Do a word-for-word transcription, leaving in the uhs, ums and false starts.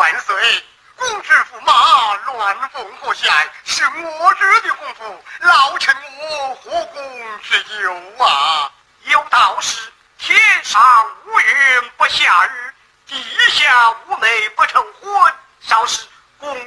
万岁！公之驸马乱凤河县，是我日的功夫，老臣我何功之有啊？ 有道是天上无云不下雨，地下无煤不成火，少时公